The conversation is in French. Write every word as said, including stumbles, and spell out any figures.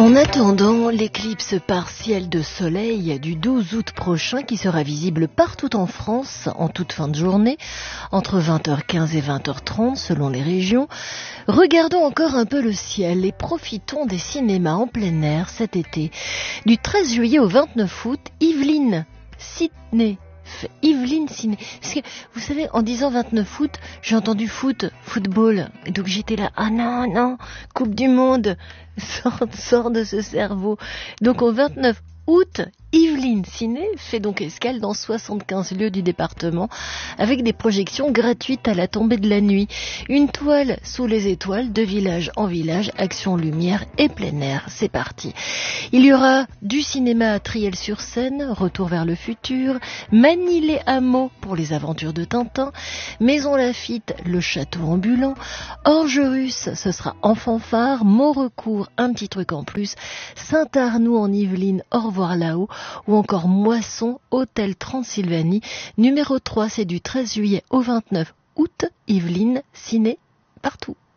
En attendant l'éclipse partielle de soleil du douze août prochain qui sera visible partout en France en toute fin de journée, entre vingt heures quinze et vingt heures trente selon les régions, regardons encore un peu le ciel et profitons des cinémas en plein air cet été. Du treize juillet au vingt-neuf août, Yveline Ciné. Yveline Ciné. Parce que, vous savez, en disant vingt-neuf août, j'ai entendu foot, football. Et donc j'étais là, ah non, non, Coupe du Monde, sort, sort de ce cerveau. Donc au vingt-neuf août, Yveline Ciné fait donc escale dans soixante-quinze lieux du département avec des projections gratuites à la tombée de la nuit. Une toile sous les étoiles, de village en village, action lumière et plein air. C'est parti. Il y aura du cinéma à Triel-sur-Seine, Retour vers le futur, Manille-les-Hameaux pour les aventures de Tintin, Maison Lafitte, le château ambulant, Orgerus, ce sera en fanfare, Maurecourt, un petit truc en plus, Saint-Arnoux en Yvelines, Au revoir là-haut, ou encore Moisson, Hôtel Transylvanie. Numéro trois, c'est du treize juillet au vingt-neuf août, Yveline Ciné, partout.